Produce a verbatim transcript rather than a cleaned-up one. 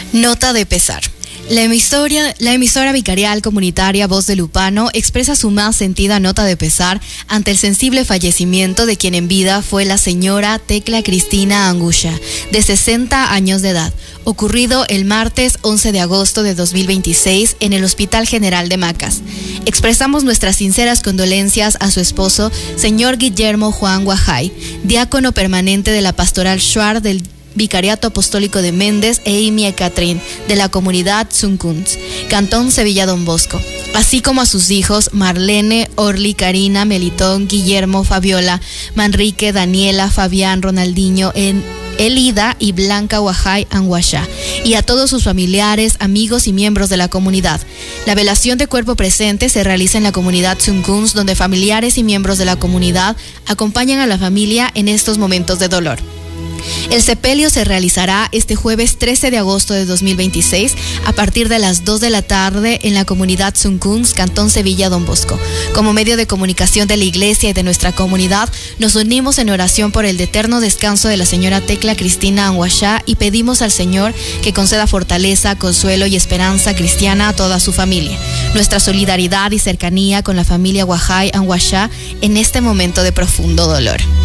Nota de pesar. La emisora, la emisora vicarial comunitaria Voz de Lupano expresa su más sentida nota de pesar ante el sensible fallecimiento de quien en vida fue la señora Tecla Cristina Angusha, de sesenta años de edad, ocurrido el martes once de agosto de dos mil veintiséis en el Hospital General de Macas. Expresamos nuestras sinceras condolencias a su esposo, señor Guillermo Juan Guajay, diácono permanente de la Pastoral Shuar del Vicariato Apostólico de Méndez e Imie Catrín de la comunidad Zunkuns, Cantón Sevilla Don Bosco, así como a sus hijos Marlene, Orly, Karina, Melitón, Guillermo, Fabiola, Manrique, Daniela, Fabián, Ronaldinho, en Elida y Blanca Guajay Anguasha, y a todos sus familiares, amigos y miembros de la comunidad. La velación de cuerpo presente se realiza en la comunidad Zunkuns, donde familiares y miembros de la comunidad acompañan a la familia en estos momentos de dolor. El sepelio se realizará este jueves trece de agosto de dos mil veintiséis a partir de las dos de la tarde en la comunidad Zunkuns, Cantón Sevilla Don Bosco. Como medio de comunicación de la iglesia y de nuestra comunidad, nos unimos en oración por el eterno descanso de la señora Tecla Cristina Anguasha y pedimos al Señor que conceda fortaleza, consuelo y esperanza cristiana a toda su familia. Nuestra solidaridad y cercanía con la familia Guajay Anguasha en este momento de profundo dolor.